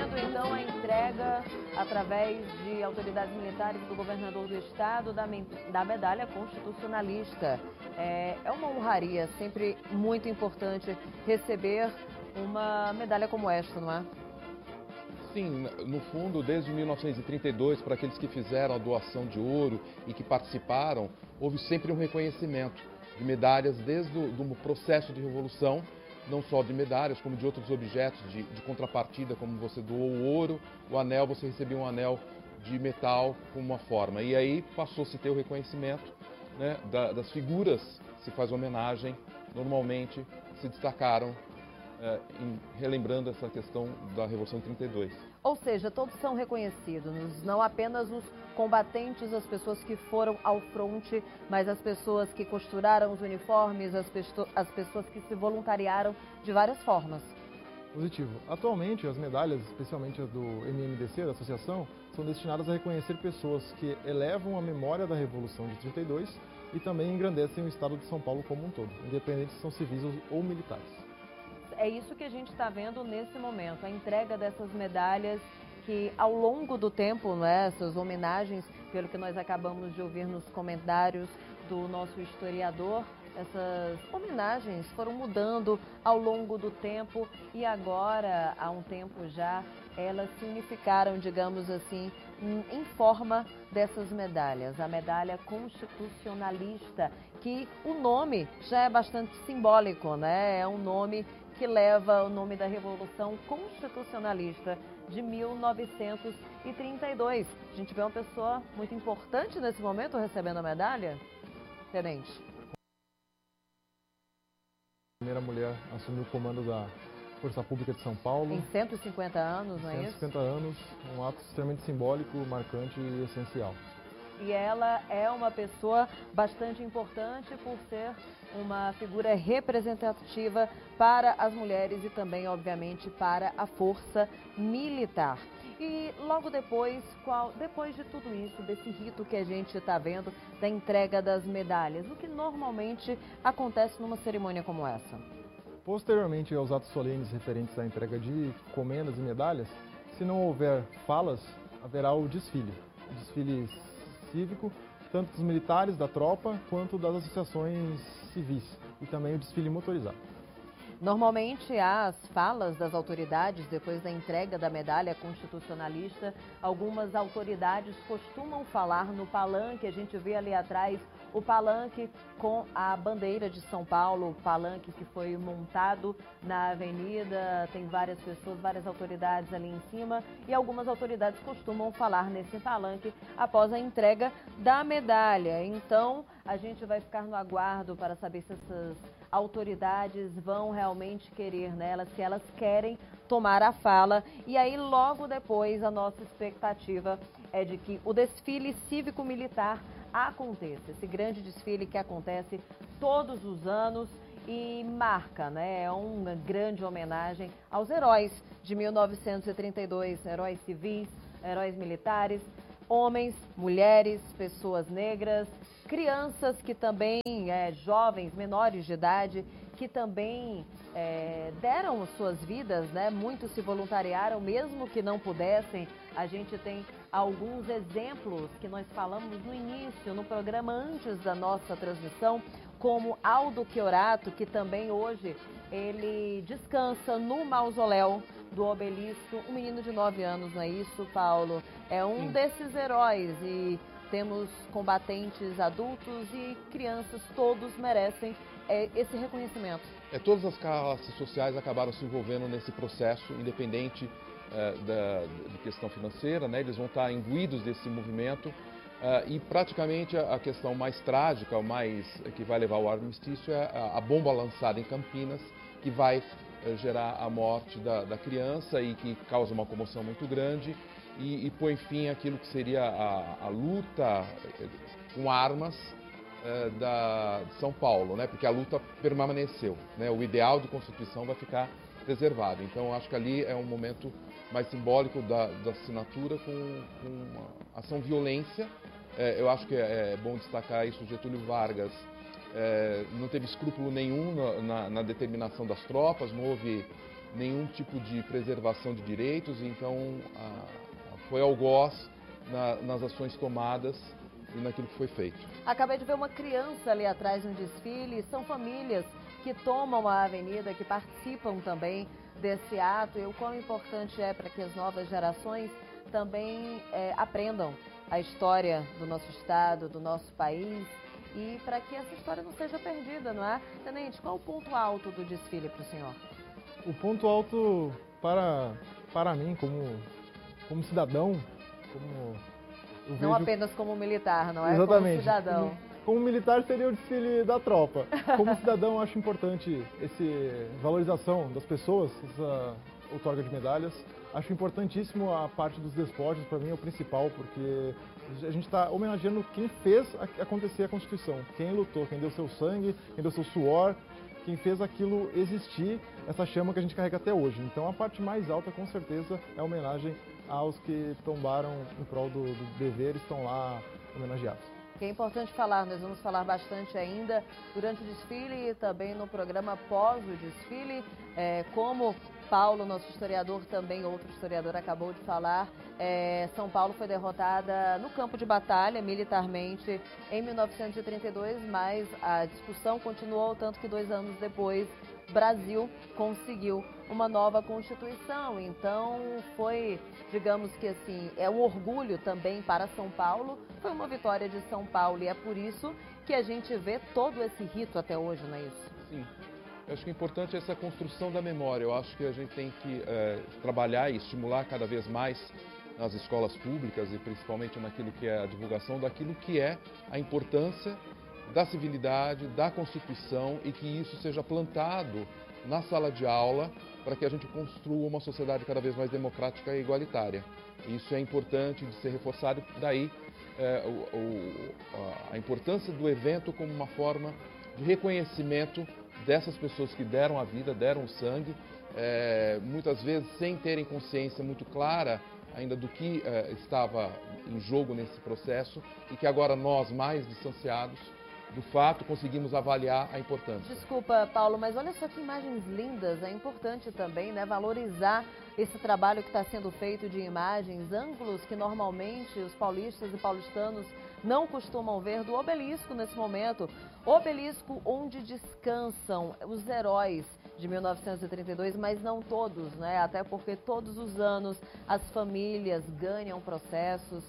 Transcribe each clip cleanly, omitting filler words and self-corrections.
vendo então a entrega através de autoridades militares do governador do estado da medalha constitucionalista. É uma honraria, sempre muito importante receber uma medalha como esta, não é? Sim, no fundo, desde 1932, para aqueles que fizeram a doação de ouro e que participaram, houve sempre um reconhecimento de medalhas desde o processo de revolução, não só de medalhas, como de outros objetos de contrapartida, como você doou o ouro, o anel, você recebia um anel de metal com uma forma. E aí passou-se a ter o reconhecimento, né, das figuras que se faz homenagem, normalmente se destacaram relembrando essa questão da Revolução de 32. Ou seja, todos são reconhecidos, não apenas os combatentes, as pessoas que foram ao fronte, mas as pessoas que costuraram os uniformes, as pessoas que se voluntariaram de várias formas. Positivo. Atualmente, as medalhas, especialmente as do MMDC, da associação, são destinadas a reconhecer pessoas que elevam a memória da Revolução de 32 e também engrandecem o estado de São Paulo como um todo, independente se são civis ou militares. É isso que a gente está vendo nesse momento, a entrega dessas medalhas que ao longo do tempo, né, essas homenagens, pelo que nós acabamos de ouvir nos comentários do nosso historiador, essas homenagens foram mudando ao longo do tempo e agora, há um tempo já, elas se unificaram, digamos assim, em forma dessas medalhas. A medalha constitucionalista, que o nome já é bastante simbólico, né? É um nome que leva o nome da Revolução Constitucionalista de 1932. A gente vê uma pessoa muito importante nesse momento recebendo a medalha. Tenente. A primeira mulher assumiu o comando da Força Pública de São Paulo. Em 150 anos, não é isso? 150 anos, um ato extremamente simbólico, marcante e essencial. E ela é uma pessoa bastante importante por ser uma figura representativa para as mulheres e também, obviamente, para a força militar. E logo depois de tudo isso, desse rito que a gente está vendo, da entrega das medalhas, o que normalmente acontece numa cerimônia como essa? Posteriormente aos atos solenes referentes à entrega de comendas e medalhas, se não houver falas, haverá o desfile. O desfile cívico, tanto dos militares, da tropa, quanto das associações civis, e também o desfile motorizado. Normalmente, há as falas das autoridades depois da entrega da medalha constitucionalista. Algumas autoridades costumam falar no palanque. A gente vê ali atrás o palanque com a bandeira de São Paulo, o palanque que foi montado na avenida. Tem várias pessoas, várias autoridades ali em cima. E algumas autoridades costumam falar nesse palanque após a entrega da medalha. Então, a gente vai ficar no aguardo para saber se essas autoridades vão realmente querer, né? Se elas querem tomar a fala. E aí, logo depois, a nossa expectativa é de que o desfile cívico-militar aconteça. Esse grande desfile que acontece todos os anos e marca, né? É uma grande homenagem aos heróis de 1932, heróis civis, heróis militares, homens, mulheres, pessoas negras, crianças que também, jovens, menores de idade, que também deram suas vidas, né? Muitos se voluntariaram, mesmo que não pudessem. A gente tem alguns exemplos que nós falamos no início, no programa antes da nossa transmissão, como Aldo Chiorato, que também hoje ele descansa no mausoléu do Obelisco, um menino de 9 anos, não é isso, Paulo? É um desses heróis e temos combatentes adultos e crianças, todos merecem esse reconhecimento. Todas as classes sociais acabaram se envolvendo nesse processo, independente de questão financeira, né? Eles vão estar imbuídos desse movimento e praticamente a questão mais trágica, que vai levar ao armistício é a bomba lançada em Campinas, que vai gerar a morte da criança e que causa uma comoção muito grande e põe fim àquilo que seria a luta com armas de São Paulo, né? Porque a luta permaneceu, né? O ideal de Constituição vai ficar preservado. Então, acho que ali é um momento mais simbólico da assinatura com uma ação violência. Eu acho que é bom destacar isso. Getúlio Vargas não teve escrúpulo nenhum na determinação das tropas, não houve nenhum tipo de preservação de direitos, então foi algoz nas ações tomadas e naquilo que foi feito. Acabei de ver uma criança ali atrás no desfile, são famílias que tomam a avenida, que participam também desse ato, e o quão importante é para que as novas gerações também aprendam a história do nosso estado, do nosso país, e para que essa história não seja perdida, não é? Tenente, qual o ponto alto do desfile para o senhor? O ponto alto para mim, como cidadão, eu não vejo... apenas como militar, não é? Exatamente. Como cidadão. Como militar seria o desfile da tropa. Como cidadão, acho importante essa valorização das pessoas, essa outorga de medalhas. Acho importantíssimo a parte dos despojos, para mim é o principal, porque a gente está homenageando quem fez acontecer a Constituição, quem lutou, quem deu seu sangue, quem deu seu suor, quem fez aquilo existir, essa chama que a gente carrega até hoje. Então a parte mais alta, com certeza, é a homenagem aos que tombaram em prol do dever e estão lá homenageados. Que é importante falar, nós vamos falar bastante ainda durante o desfile e também no programa pós o desfile, como Paulo, nosso historiador, também outro historiador, acabou de falar, São Paulo foi derrotada no campo de batalha, militarmente, em 1932, mas a discussão continuou, tanto que 2 anos depois, Brasil conseguiu uma nova Constituição. Então foi, digamos que assim, um orgulho também para São Paulo, foi uma vitória de São Paulo e é por isso que a gente vê todo esse rito até hoje, não é isso? Sim. Eu acho que é importante essa construção da memória. Eu acho que a gente tem que trabalhar e estimular cada vez mais nas escolas públicas e principalmente naquilo que é a divulgação daquilo que é a importância da civilidade, da Constituição e que isso seja plantado na sala de aula para que a gente construa uma sociedade cada vez mais democrática e igualitária. Isso é importante de ser reforçado, daí a importância do evento como uma forma de reconhecimento dessas pessoas que deram a vida, deram o sangue, muitas vezes sem terem consciência muito clara ainda do que estava em jogo nesse processo e que agora nós, mais distanciados do fato, conseguimos avaliar a importância. Desculpa, Paulo, mas olha só que imagens lindas. É importante também, né, valorizar esse trabalho que está sendo feito de imagens, ângulos que normalmente os paulistas e paulistanos não costumam ver, do obelisco nesse momento. Obelisco onde descansam os heróis de 1932, mas não todos, né? Até porque todos os anos as famílias ganham processos,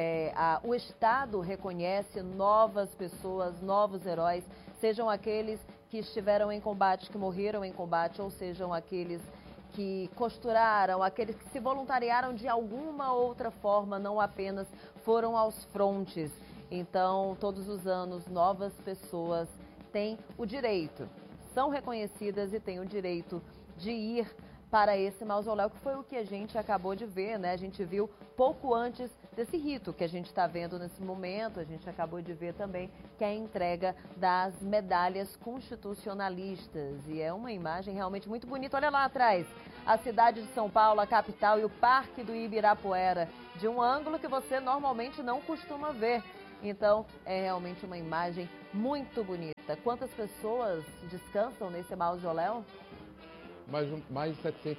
o Estado reconhece novas pessoas, novos heróis, sejam aqueles que estiveram em combate, que morreram em combate, ou sejam aqueles que costuraram, aqueles que se voluntariaram de alguma outra forma, não apenas foram aos frontes. Então, todos os anos, novas pessoas têm o direito, são reconhecidas e têm o direito de ir para esse mausoléu, que foi o que a gente acabou de ver, né? A gente viu pouco antes desse rito que a gente está vendo nesse momento, a gente acabou de ver também que é a entrega das medalhas constitucionalistas. E é uma imagem realmente muito bonita. Olha lá atrás, a cidade de São Paulo, a capital, e o Parque do Ibirapuera, de um ângulo que você normalmente não costuma ver. Então, é realmente uma imagem muito bonita. Quantas pessoas descansam nesse mausoléu? Mais de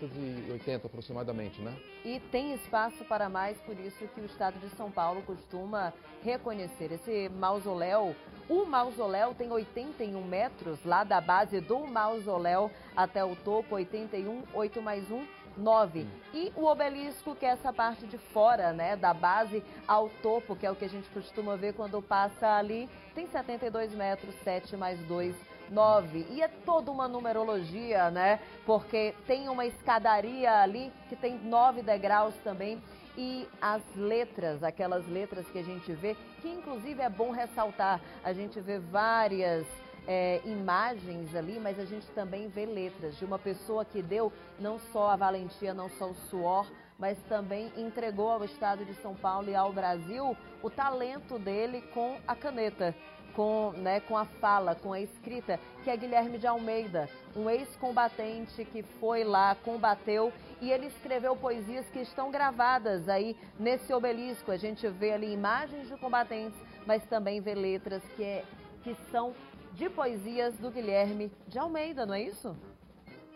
780 aproximadamente, né? E tem espaço para mais, por isso que o Estado de São Paulo costuma reconhecer esse mausoléu. O mausoléu tem 81 metros, lá da base do mausoléu até o topo, 81, 8 mais 1, 9. E o obelisco, que é essa parte de fora, né, da base ao topo, que é o que a gente costuma ver quando passa ali, tem 72 metros, 7 mais 2, 9. E é toda uma numerologia, né? Porque tem uma escadaria ali que tem 9 degraus também. E as letras, aquelas letras que a gente vê, que inclusive é bom ressaltar, a gente vê várias imagens ali, mas a gente também vê letras de uma pessoa que deu não só a valentia, não só o suor, mas também entregou ao Estado de São Paulo e ao Brasil o talento dele com a caneta, com a fala, com a escrita, que é Guilherme de Almeida, um ex-combatente que foi lá, combateu, e ele escreveu poesias que estão gravadas aí nesse obelisco. A gente vê ali imagens de combatentes, mas também vê letras que são de poesias do Guilherme de Almeida, não é isso?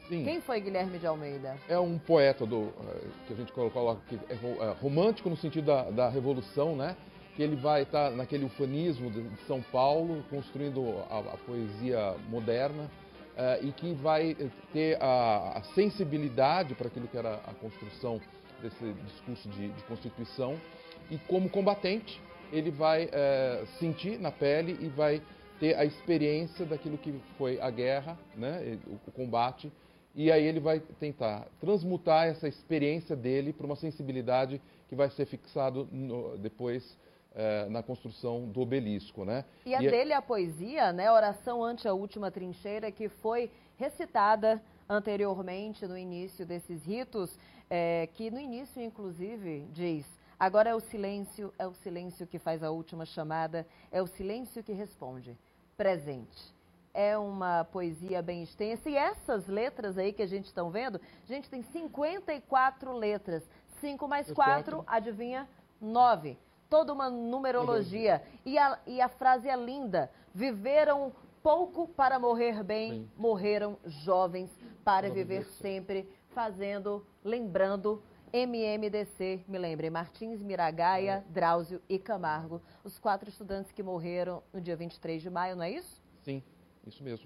Sim. Quem foi Guilherme de Almeida? É um poeta que a gente coloca que é romântico no sentido da Revolução, né? Que ele vai estar naquele ufanismo de São Paulo, construindo a poesia moderna, e que vai ter a sensibilidade para aquilo que era a construção desse discurso de Constituição, e como combatente ele vai sentir na pele e vai ter a experiência daquilo que foi a guerra, né? O combate, e aí ele vai tentar transmutar essa experiência dele para uma sensibilidade que vai ser fixado depois na construção do obelisco, né? E dele a poesia, né? Oração ante a última trincheira, que foi recitada anteriormente no início desses ritos, que no início, inclusive, diz: agora é o silêncio que faz a última chamada, é o silêncio que responde, presente. É uma poesia bem extensa, e essas letras aí que a gente está vendo, a gente tem 54 letras, 5 mais 4, adivinha? 9. Toda uma numerologia. E a frase é linda. Viveram pouco para morrer bem, morreram jovens para viver sempre, lembrando MMDC, me lembrem, Martins, Miragaia, Drauzio e Camargo, os 4 estudantes que morreram no dia 23 de maio, não é isso? Sim, isso mesmo.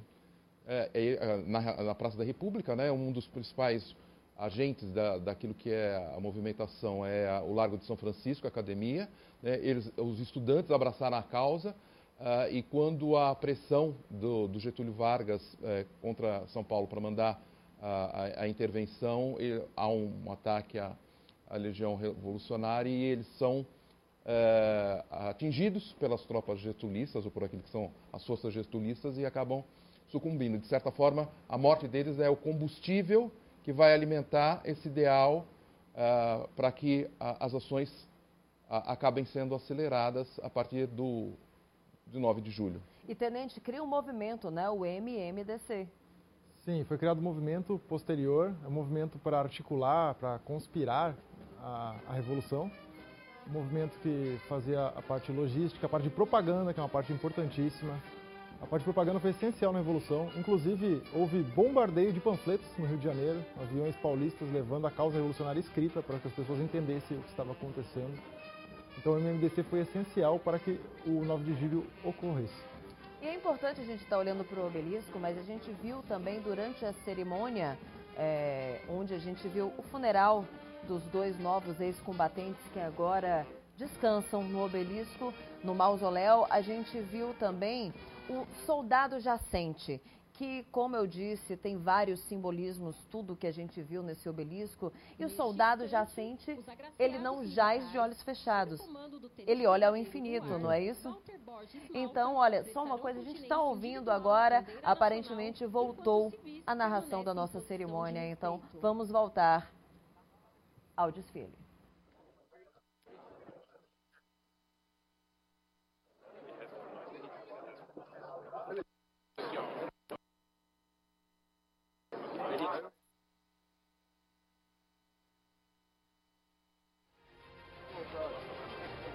Na Praça da República, né, um dos principais agentes daquilo que é a movimentação é o Largo de São Francisco, a academia, né, os estudantes abraçaram a causa, e quando a pressão do Getúlio Vargas contra São Paulo para mandar a intervenção, há um ataque à Legião Revolucionária e eles são atingidos pelas tropas getulistas ou por aquilo que são as forças getulistas e acabam sucumbindo. De certa forma, a morte deles é o combustível que vai alimentar esse ideal para que as ações acabem sendo aceleradas a partir de 9 de julho. E, Tenente, cria um movimento, né? O MMDC. Sim, foi criado um movimento posterior, um movimento para articular, para conspirar a Revolução. Um movimento que fazia a parte logística, a parte de propaganda, que é uma parte importantíssima. A parte de propaganda foi essencial na Revolução. Inclusive, houve bombardeio de panfletos no Rio de Janeiro, aviões paulistas levando a causa revolucionária escrita para que as pessoas entendessem o que estava acontecendo. Então, o MMDC foi essencial para que o 9 de julho ocorresse. E é importante a gente estar olhando para o obelisco, mas a gente viu também durante a cerimônia, onde a gente viu o funeral dos 2 novos ex-combatentes que agora descansam no obelisco, no mausoléu, a gente viu também o soldado jacente, que, como eu disse, tem vários simbolismos, tudo que a gente viu nesse obelisco. E o soldado jacente, ele não jaz de olhos fechados. Ele olha ao infinito, não é isso? Então, olha, só uma coisa, a gente está ouvindo agora, aparentemente voltou a narração da nossa cerimônia. Então, vamos voltar ao desfile.